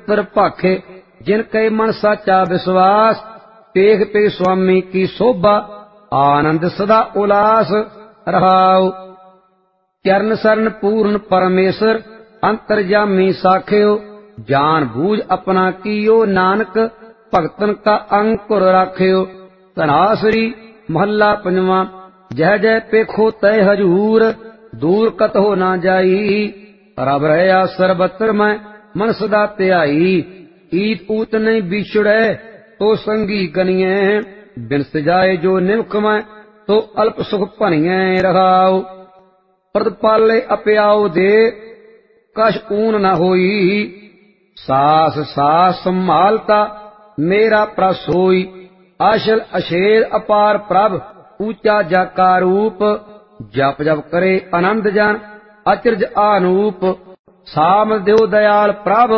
निरंतर भाखे जिन कई मन साचा विश्वास पेख पे स्वामी की शोभा आनंद सदा उल्लास रहाओ। चरण शरण पूर्ण परमेश्वर अंतर्यामी साख्यो जान बूझ अपना कियो नानक भगतन का अंकुर राख्यो। धनासरी महला पंजवा। जय जय पेखो तय हजूर दूर कत हो ना जाई। रब रहा सर्वत्र मैं मन सदा त्याई। ईत ऊत नहीं बिछड़े तो संगी गनिए बिन सजाए जो निमक मैं तो अल्प सुख भनिए रहाओ। प्रतिपाले अप्याओ दे कश ऊन न होई। सास सास संभालता मेरा प्रसोई। अशल अशेर अपार प्रभ ऊंचा जाका रूप। जप जप करे आनंद जन अचरज आनूप। साम देव दयाल प्रभ